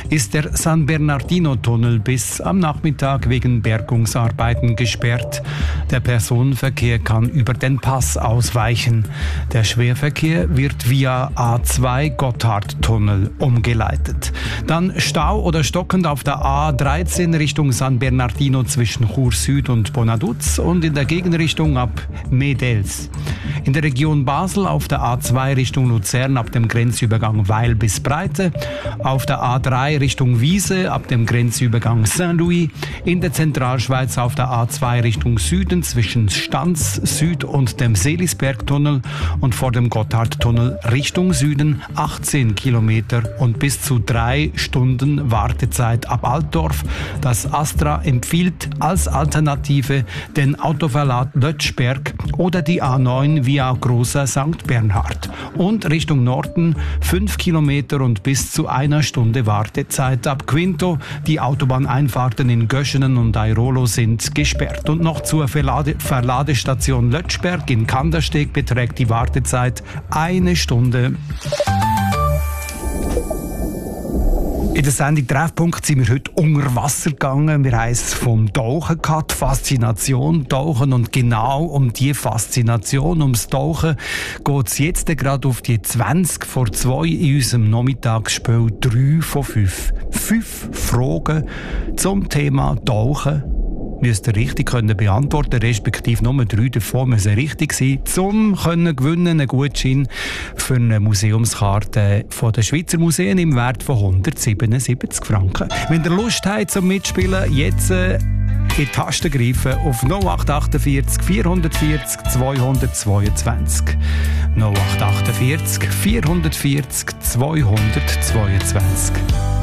ist der San Bernardino-Tunnel bis am Nachmittag wegen Bergungsarbeiten gesperrt. Der Personenverkehr kann über den Pass ausweichen. Der Schwerverkehr wird via A2 Gotthardtunnel umgeleitet. Dann Stau oder stockend auf der A13 Richtung San Bernardino zwischen Chur Süd und Bonaduz und in der Gegenrichtung ab Medels. In der Region Basel auf der A2 Richtung Luzern ab dem Grenzübergang Weil bis Breite, auf der A3 Richtung Wiese ab dem Grenzübergang Saint-Louis, in der Zentralschweiz auf der A2 Richtung Süden zwischen Stanz Süd und dem Seelisbergtunnel und vor dem Gotthardtunnel Richtung Süden 18 Kilometer und bis zu 3 Stunden Wartezeit ab Altdorf. Das Astra empfiehlt als Alternative den Autoverlad Lötschberg oder die A9 via Großer St. Bernhard. Und Richtung Norden 5 Kilometer und bis zu 1 Stunde Wartezeit ab Quinto. Die Autobahneinfahrten in Göschenen und Airolo sind gesperrt. Und noch zur Verladestation Lötschberg in Kandersteg beträgt die Wartezeit 1 Stunde. In der Sendung Treffpunkt sind wir heute unter Wasser gegangen. Wir haben es vom Tauchen gehabt, Faszination Tauchen. Und genau um diese Faszination, ums Tauchen, geht es jetzt gerade auf die 20 vor 2 in unserem Nachmittagsspiel 3 von 5. 5 Fragen zum Thema Tauchen. Müsst ihr richtig können beantworten, respektive nur 3 davon müssen richtig sein, um gewinnen einen Gutschein für eine Museumskarte von den Schweizer Museen im Wert von 177 Franken. Wenn ihr Lust habt zum Mitspielen, jetzt in die Taste greifen auf 0848 440 222. 0848 440 222.